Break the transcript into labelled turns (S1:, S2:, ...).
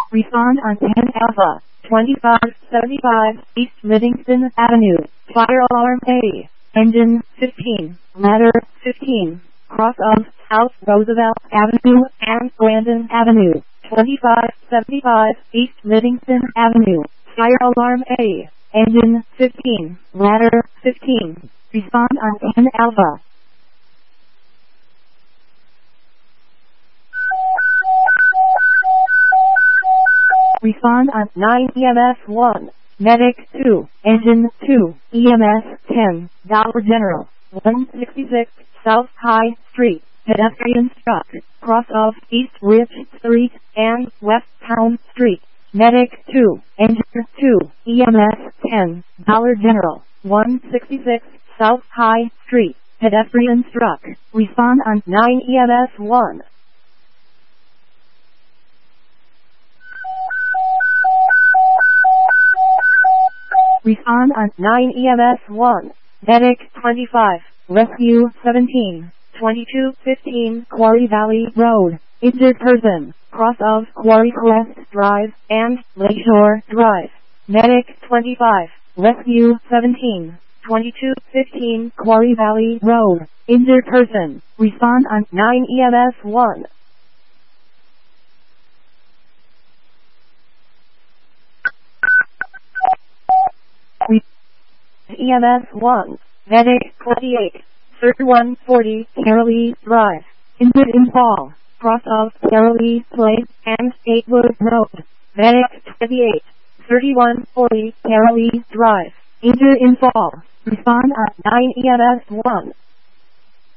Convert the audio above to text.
S1: Respond on 10 Alpha, 2575 East Livingston Avenue. Fire alarm A. Engine 15, ladder 15. Cross of South Roosevelt Avenue and Brandon Avenue. 2575 East Livingston Avenue. Fire alarm A. Engine 15, ladder 15. Respond on 10 Alpha. Respond on 9 EMS 1. Medic 2. Engine 2. EMS 10. Dollar General. 166 South High Street. Pedestrian struck. Cross of East Rich Street and West Town Street. Medic 2. Engine 2. EMS 10. Dollar General. 166 South High Street. Pedestrian struck. Respond on 9 EMS 1. Respond on 9 EMS 1. Medic 25. Rescue 17. 2215 Quarry Valley Road. Injured person. Cross of Quarry Crest Drive and Lakeshore Drive. Medic 25. Rescue 17. 2215 Quarry Valley Road. Injured person. Respond on 9 EMS 1. EMS 1. Medic 28. 3140 Carolee Drive. Injured in fall. Cross of Carolee Place and Gatewood Road. Medic 28. 3140 Carolee Drive. Injured in fall. Respond on 9 EMS 1.